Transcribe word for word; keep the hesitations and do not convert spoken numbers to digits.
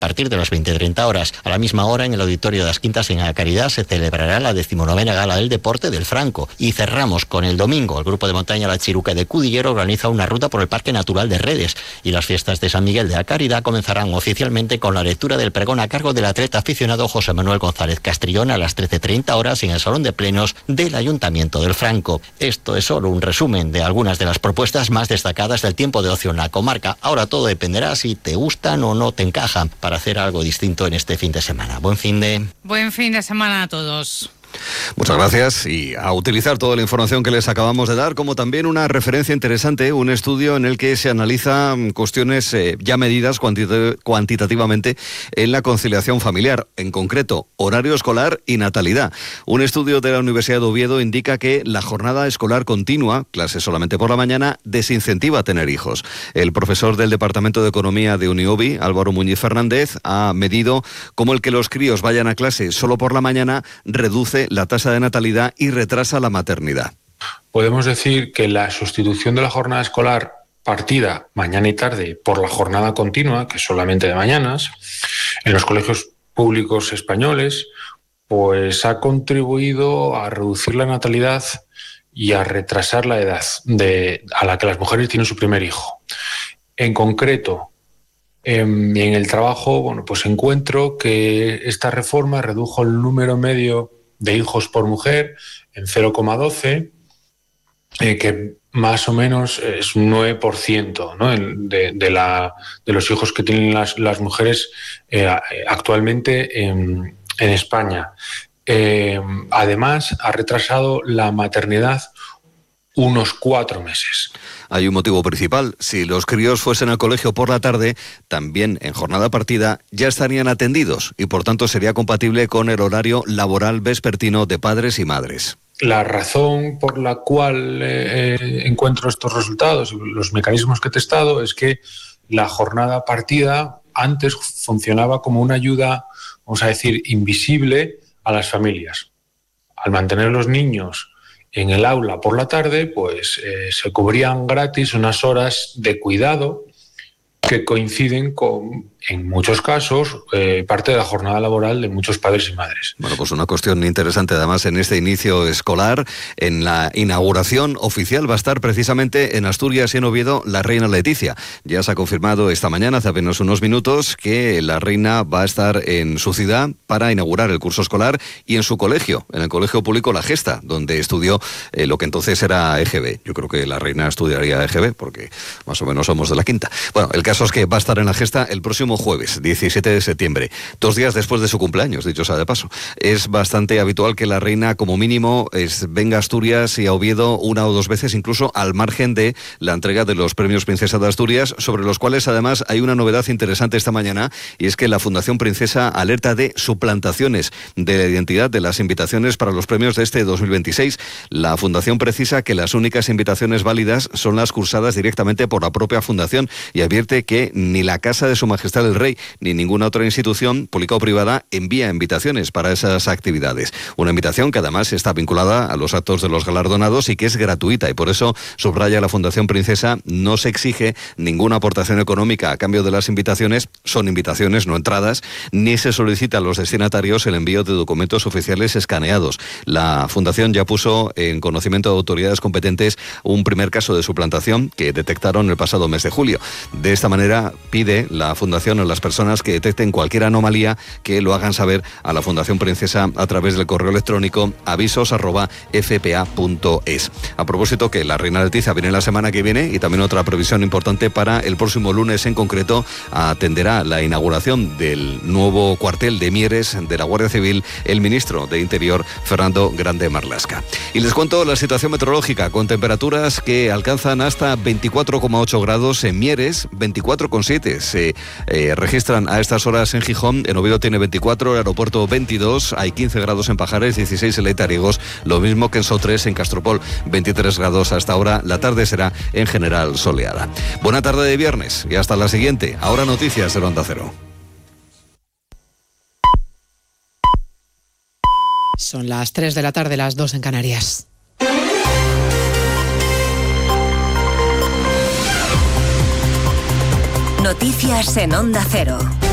A partir de las veinte treinta horas, a la misma hora, en el Auditorio de las Quintas en La Caridad, se celebrará la decimonovena Gala del Deporte del Franco. Y cerramos con el domingo. El grupo de montaña La Chiruca de Cudillero organiza una ruta por el Parque Natural de Redes. Y las fiestas de San Miguel de la Caridad comenzarán oficialmente con la lectura del pregón a cargo del atleta aficionado José Manuel González Castrillón a las trece treinta horas en el Salón de Plenos del Ayuntamiento del Franco. Esto es solo un resumen de algunas de las propuestas más destacadas del tiempo de ocio en la comarca. Ahora todo dependerá si te gustan o no te encajan para hacer algo distinto en este fin de semana. Buen fin de... Buen fin de semana a todos. Muchas gracias y a utilizar toda la información que les acabamos de dar, como también una referencia interesante, un estudio en el que se analizan cuestiones eh, ya medidas cuantita- cuantitativamente en la conciliación familiar, en concreto horario escolar y natalidad. Un estudio de la Universidad de Oviedo indica que la jornada escolar continua, clases solamente por la mañana, desincentiva a tener hijos. El profesor del Departamento de Economía de Uniobi, Álvaro Muñiz Fernández, ha medido cómo el que los críos vayan a clase solo por la mañana reduce la tasa de natalidad y retrasa la maternidad. Podemos decir que la sustitución de la jornada escolar partida mañana y tarde por la jornada continua, que es solamente de mañanas, en los colegios públicos españoles, pues ha contribuido a reducir la natalidad y a retrasar la edad de, a la que las mujeres tienen su primer hijo. En concreto, en, en el trabajo, bueno, pues encuentro que esta reforma redujo el número medio de hijos por mujer en cero coma doce, eh, que más o menos es un nueve por ciento, ¿no? de, de, la, de los hijos que tienen las, las mujeres eh, actualmente en, en España. Eh, además, ha retrasado la maternidad unos cuatro meses. Hay un motivo principal. Si los críos fuesen al colegio por la tarde, también en jornada partida, ya estarían atendidos y por tanto sería compatible con el horario laboral vespertino de padres y madres. La razón por la cual eh, encuentro estos resultados y los mecanismos que he testado es que la jornada partida antes funcionaba como una ayuda, vamos a decir, invisible a las familias. Al mantener los niños en el aula por la tarde, pues eh, se cubrían gratis unas horas de cuidado que coinciden con, en muchos casos, eh, parte de la jornada laboral de muchos padres y madres. Bueno, pues una cuestión interesante además en este inicio escolar. En la inauguración oficial va a estar precisamente en Asturias y en Oviedo la reina Leticia. Ya se ha confirmado esta mañana, hace apenas unos minutos, que la reina va a estar en su ciudad para inaugurar el curso escolar y en su colegio, en el Colegio Público La Gesta, donde estudió eh, lo que entonces era E G B. Yo creo que la reina estudiaría E G B porque más o menos somos de la quinta. Bueno, el caso es que va a estar en La Gesta el próximo jueves, diecisiete de septiembre, dos días después de su cumpleaños, dicho sea de paso. Es bastante habitual que la reina, como mínimo, es, venga a Asturias y a Oviedo una o dos veces, incluso al margen de la entrega de los premios Princesa de Asturias, sobre los cuales además hay una novedad interesante esta mañana, y es que la Fundación Princesa alerta de suplantaciones de la identidad de las invitaciones para los premios de este dos mil veintiséis. La Fundación precisa que las únicas invitaciones válidas son las cursadas directamente por la propia Fundación y advierte que ni la Casa de Su Majestad el Rey ni ninguna otra institución, pública o privada, envía invitaciones para esas actividades. Una invitación que además está vinculada a los actos de los galardonados y que es gratuita, y por eso, subraya la Fundación Princesa, no se exige ninguna aportación económica a cambio de las invitaciones, son invitaciones, no entradas, ni se solicita a los destinatarios el envío de documentos oficiales escaneados. La Fundación ya puso en conocimiento de autoridades competentes un primer caso de suplantación que detectaron el pasado mes de julio. De esta manera pide la Fundación a las personas que detecten cualquier anomalía que lo hagan saber a la Fundación Princesa a través del correo electrónico avisos arroba f p a punto es. A propósito, que la reina Leticia viene la semana que viene, y también otra previsión importante para el próximo lunes en concreto, atenderá la inauguración del nuevo cuartel de Mieres de la Guardia Civil el ministro de Interior, Fernando Grande Marlaska. Y les cuento la situación meteorológica, con temperaturas que alcanzan hasta veinticuatro coma ocho grados en Mieres, veinticuatro coma siete se eh, registran a estas horas en Gijón, en Oviedo tiene veinticuatro, el aeropuerto veintidós, hay quince grados en Pajares, dieciséis en Leitariegos, lo mismo que en Sotres, en Castropol, veintitrés grados hasta ahora. La tarde será en general soleada. Buena tarde de viernes y hasta la siguiente. Ahora noticias de Onda Cero. Son las tres de la tarde, las dos en Canarias. Noticias en Onda Cero.